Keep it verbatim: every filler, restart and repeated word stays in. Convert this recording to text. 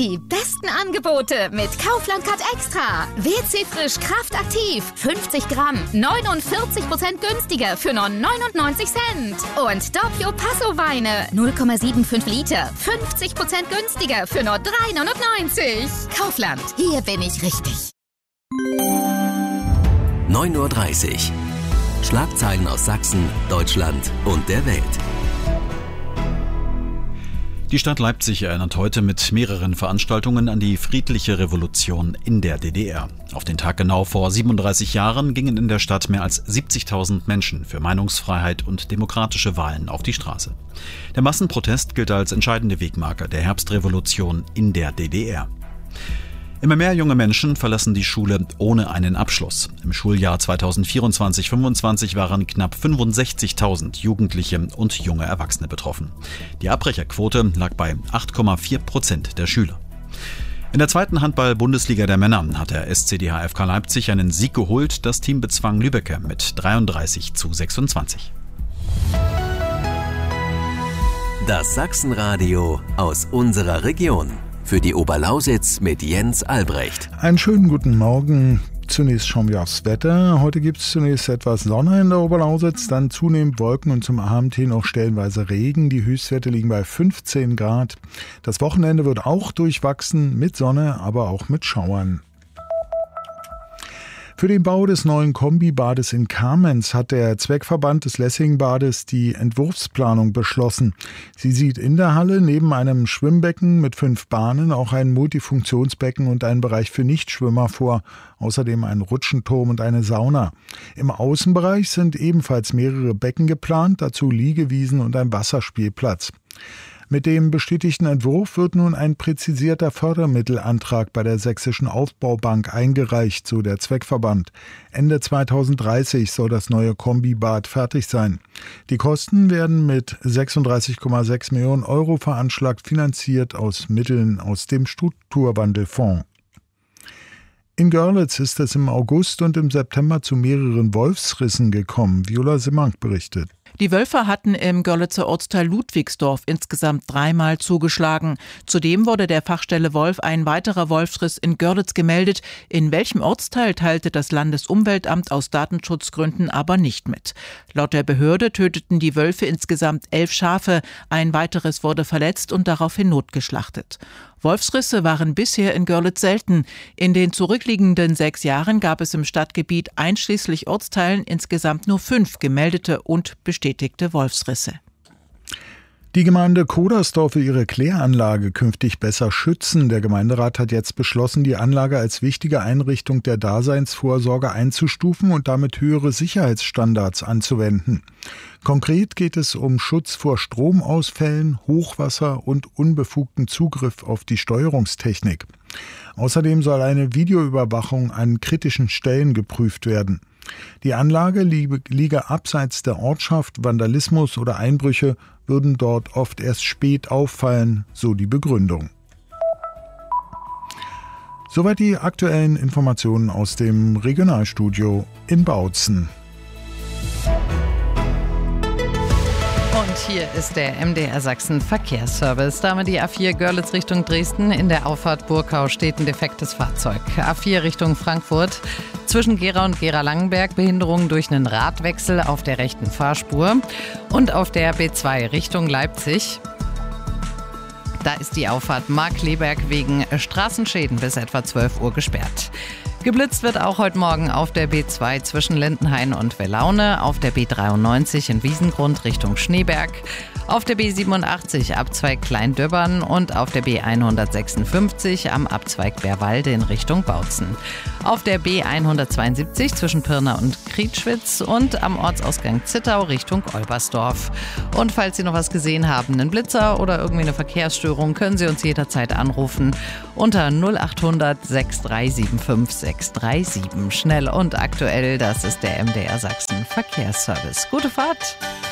Die besten Angebote mit Kaufland Card Extra. W C Frisch Kraft Aktiv. fünfzig Gramm. neunundvierzig Prozent günstiger für nur neunundneunzig Cent. Und Doppio Passo Weine. null Komma fünfundsiebzig Liter. fünfzig Prozent günstiger für nur drei neunundneunzig. Kaufland. Hier bin ich richtig. neun Uhr dreißig. Schlagzeilen aus Sachsen, Deutschland und der Welt. Die Stadt Leipzig erinnert heute mit mehreren Veranstaltungen an die friedliche Revolution in der D D R. Auf den Tag genau vor siebenunddreißig Jahren gingen in der Stadt mehr als siebzigtausend Menschen für Meinungsfreiheit und demokratische Wahlen auf die Straße. Der Massenprotest gilt als entscheidende Wegmarker der Herbstrevolution in der D D R. Immer mehr junge Menschen verlassen die Schule ohne einen Abschluss. Im Schuljahr zweitausendvierundzwanzig fünfundzwanzig waren knapp fünfundsechzigtausend Jugendliche und junge Erwachsene betroffen. Die Abbrecherquote lag bei acht Komma vier Prozent der Schüler. In der zweiten Handball-Bundesliga der Männer hat der S C D H F K Leipzig einen Sieg geholt. Das Team bezwang Lübbecke mit dreiunddreißig zu sechsundzwanzig. Das Sachsenradio aus unserer Region. Für die Oberlausitz mit Jens Albrecht. Einen schönen guten Morgen. Zunächst schauen wir aufs Wetter. Heute gibt es zunächst etwas Sonne in der Oberlausitz, dann zunehmend Wolken und zum Abend hin auch stellenweise Regen. Die Höchstwerte liegen bei fünfzehn Grad. Das Wochenende wird auch durchwachsen mit Sonne, aber auch mit Schauern. Für den Bau des neuen Kombibades in Kamenz hat der Zweckverband des Lessingbades die Entwurfsplanung beschlossen. Sie sieht in der Halle neben einem Schwimmbecken mit fünf Bahnen auch ein Multifunktionsbecken und einen Bereich für Nichtschwimmer vor, außerdem einen Rutschenturm und eine Sauna. Im Außenbereich sind ebenfalls mehrere Becken geplant, dazu Liegewiesen und ein Wasserspielplatz. Mit dem bestätigten Entwurf wird nun ein präzisierter Fördermittelantrag bei der Sächsischen Aufbaubank eingereicht, so der Zweckverband. Ende zweitausenddreißig soll das neue Kombibad fertig sein. Die Kosten werden mit sechsunddreißig Komma sechs Millionen Euro veranschlagt, finanziert aus Mitteln aus dem Strukturwandelfonds. In Görlitz ist es im August und im September zu mehreren Wolfsrissen gekommen. Viola Simmank berichtet. Die Wölfe hatten im Görlitzer Ortsteil Ludwigsdorf insgesamt dreimal zugeschlagen. Zudem wurde der Fachstelle Wolf ein weiterer Wolfsriss in Görlitz gemeldet. In welchem Ortsteil teilte das Landesumweltamt aus Datenschutzgründen aber nicht mit. Laut der Behörde töteten die Wölfe insgesamt elf Schafe. Ein weiteres wurde verletzt und daraufhin notgeschlachtet. Wolfsrisse waren bisher in Görlitz selten. In den zurückliegenden sechs Jahren gab es im Stadtgebiet einschließlich Ortsteilen insgesamt nur fünf gemeldete und bestätigte Wolfsrisse. Die Gemeinde Kodersdorf will ihre Kläranlage künftig besser schützen. Der Gemeinderat hat jetzt beschlossen, die Anlage als wichtige Einrichtung der Daseinsvorsorge einzustufen und damit höhere Sicherheitsstandards anzuwenden. Konkret geht es um Schutz vor Stromausfällen, Hochwasser und unbefugten Zugriff auf die Steuerungstechnik. Außerdem soll eine Videoüberwachung an kritischen Stellen geprüft werden. Die Anlage liege abseits der Ortschaft, Vandalismus oder Einbrüche würden dort oft erst spät auffallen, so die Begründung. Soweit die aktuellen Informationen aus dem Regionalstudio in Bautzen. Und hier ist der M D R Sachsen Verkehrsservice. Damit die A vier Görlitz Richtung Dresden. In der Auffahrt Burkau steht ein defektes Fahrzeug. A vier Richtung Frankfurt. Zwischen Gera und Gera-Langenberg Behinderung durch einen Radwechsel auf der rechten Fahrspur. Und auf der B zwei Richtung Leipzig. Da ist die Auffahrt Markkleeberg wegen Straßenschäden bis etwa zwölf Uhr gesperrt. Geblitzt wird auch heute Morgen auf der B zwei zwischen Lindenhain und Wellaune, auf der B dreiundneunzig in Wiesengrund Richtung Schneeberg, auf der B siebenundachtzig Abzweig Kleindöbbern und auf der B hundertsechsundfünfzig am Abzweig Bärwalde in Richtung Bautzen. Auf der B hundertzweiundsiebzig zwischen Pirna und Krietschwitz und am Ortsausgang Zittau Richtung Olbersdorf. Und falls Sie noch was gesehen haben, einen Blitzer oder irgendwie eine Verkehrsstörung, können Sie uns jederzeit anrufen unter null achthundert sechs drei sieben fünf sechs drei sieben. Schnell und aktuell, das ist der M D R Sachsen Verkehrsservice. Gute Fahrt!